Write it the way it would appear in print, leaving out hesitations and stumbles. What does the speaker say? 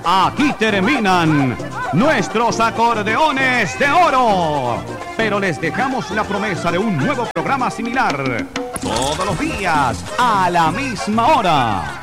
Aquí terminan nuestros acordeones de oro. Pero les dejamos la promesa de un nuevo programa similar todos los días a la misma hora.